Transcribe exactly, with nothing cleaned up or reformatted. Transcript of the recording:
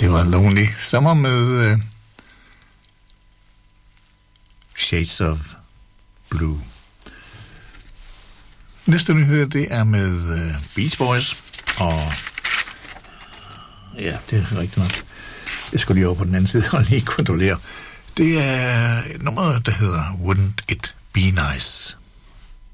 Det var Lonely Summer med uh, Shades of Blue. Næste nyhed, det er med uh, Beach Boys, og ja, det er rigtigt nok. Jeg skulle lige over på den anden side og lige kontrollere. Det er et nummer, der hedder Wouldn't It Be Nice.